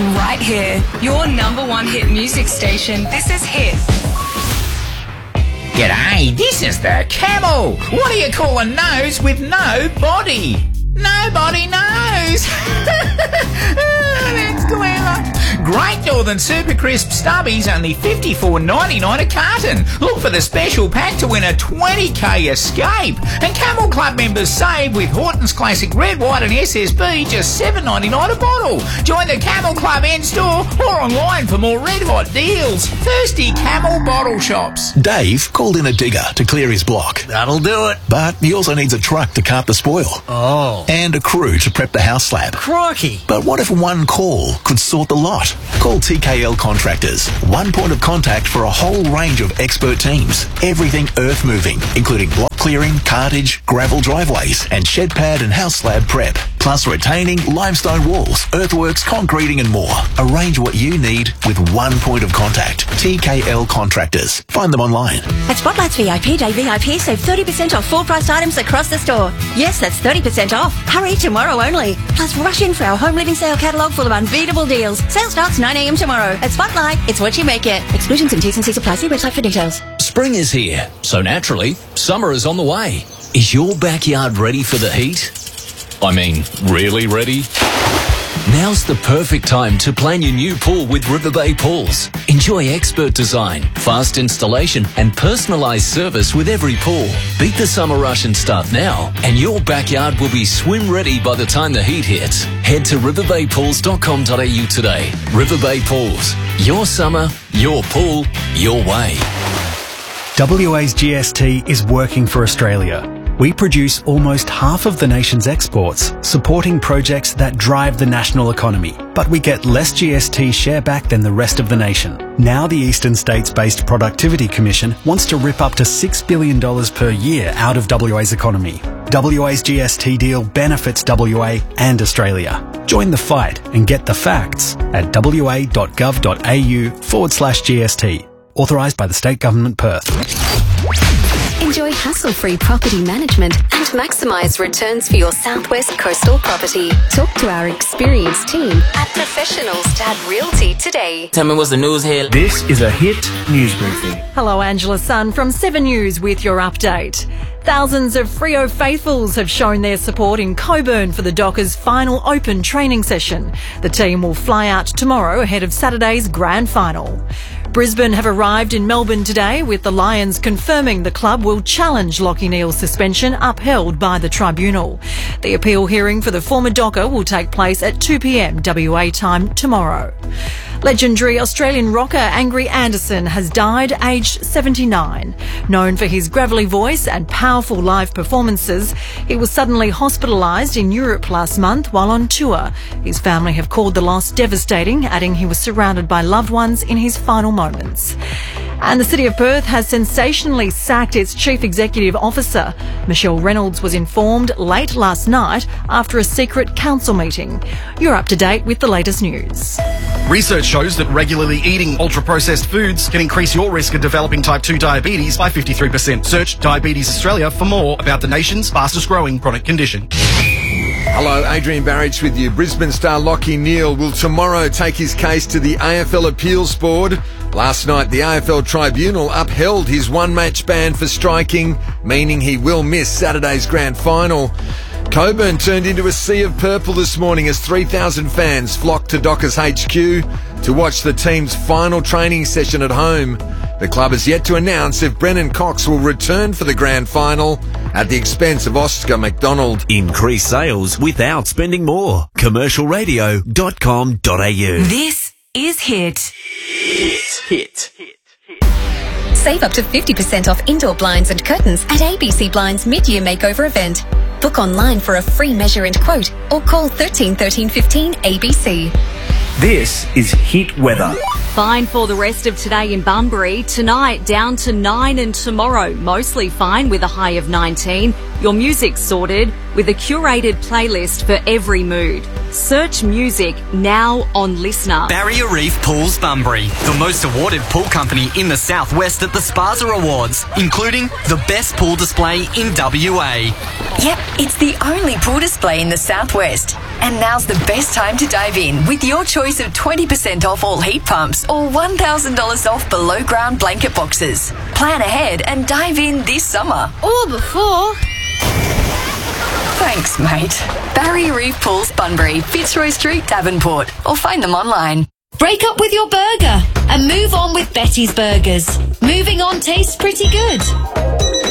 And right here, your number one hit music station. This is Hit. G'day, this is the Camel. What do you call a nose with no body? Nobody knows. That's clever. Great Northern Super Crisp Stubbies, only $54.99 a carton. Look for the special pack to win a 20k escape. And Camel Club members save with Horton's Classic Red, White and SSB, just $7.99 a bottle. Join the Camel Club in-store or online for more red hot deals. Thirsty Camel bottle shops. Dave called in a digger to clear his block. That'll do it. But he also needs a truck to cart the spoil. Oh. And a crew to prep the house slab. Crikey. But what if one call could sort the lot? Call TKL Contractors. One point of contact for a whole range of expert teams. Everything earth moving, including block clearing, cartage, gravel driveways, and shed pad and house slab prep. Plus retaining, limestone walls, earthworks, concreting and more. Arrange what you need with one point of contact. TKL Contractors. Find them online. At Spotlight's VIP Day VIP, save 30% off full price items across the store. Yes, that's 30% off. Hurry, tomorrow only. Plus rush in for our home living sale catalogue full of unbeatable deals. Sale starts 9 a.m. tomorrow. At Spotlight, it's what you make it. Exclusions and T's and C's apply. See website for details. Spring is here, so naturally, summer is on the way. Is your backyard ready for the heat? I mean, really ready? Now's the perfect time to plan your new pool with River Bay Pools. Enjoy expert design, fast installation and personalised service with every pool. Beat the summer rush and start now, and your backyard will be swim ready by the time the heat hits. Head to riverbaypools.com.au today. River Bay Pools. Your summer, your pool, your way. WA's GST is working for Australia. We produce almost half of the nation's exports, supporting projects that drive the national economy. But we get less GST share back than the rest of the nation. Now the Eastern States-based Productivity Commission wants to rip up to $6 billion per year out of WA's economy. WA's GST deal benefits WA and Australia. Join the fight and get the facts at wa.gov.au/GST. Authorised by the State Government, Perth. Enjoy hassle-free property management and maximise returns for your Southwest coastal property. Talk to our experienced team at Professionals Dad Realty today. Tell me what's the news here. This is a Hit News Briefing. Hello, Angela Sun from 7 News with your update. Thousands of Freo faithfuls have shown their support in Coburn for the Dockers' final open training session. The team will fly out tomorrow ahead of Saturday's grand final. Brisbane have arrived in Melbourne today, with the Lions confirming the club will challenge Lachie Neale's suspension upheld by the tribunal. The appeal hearing for the former Docker will take place at 2 p.m. WA time tomorrow. Legendary Australian rocker Angry Anderson has died aged 79. Known for his gravelly voice and powerful live performances, he was suddenly hospitalised in Europe last month while on tour. His family have called the loss devastating, adding he was surrounded by loved ones in his final moments. And the City of Perth has sensationally sacked its Chief Executive Officer. Michelle Reynolds was informed late last night after a secret council meeting. You're up to date with the latest news. Research shows that regularly eating ultra-processed foods can increase your risk of developing type 2 diabetes by 53%. Search Diabetes Australia for more about the nation's fastest growing chronic condition. Hello, Adrian Barrage with you. Brisbane star Lachie Neale will tomorrow take his case to the AFL Appeals Board. Last night, the AFL Tribunal upheld his one-match ban for striking, meaning he will miss Saturday's grand final. Coburn turned into a sea of purple this morning as 3,000 fans flocked to Dockers HQ to watch the team's final training session at home. The club has yet to announce if Brennan Cox will return for the grand final at the expense of Oscar McDonald. Increase sales without spending more. Commercialradio.com.au. This is Hit. Hit. Save up to 50% off indoor blinds and curtains at ABC Blinds mid-year makeover event. Book online for a free measure and quote or call 13 13 15 ABC. This is Hit Weather. Fine for the rest of today in Bunbury. Tonight down to 9 and tomorrow mostly fine with a high of 19. Your music's sorted with a curated playlist for every mood. Search music now on Listener. Barrier Reef Pools Bunbury, the most awarded pool company in the southwest at the Sparza Awards, including the best pool display in WA. Yep, it's the only pool display in the southwest. And now's the best time to dive in with your choice of 20% off all heat pumps or $1,000 off below ground blanket boxes. Plan ahead and dive in this summer. Or before. Thanks, mate. Barrier Reef Pools Bunbury, Fitzroy Street, Davenport. Or find them online. Break up with your burger and move on with Betty's Burgers. Moving on tastes pretty good.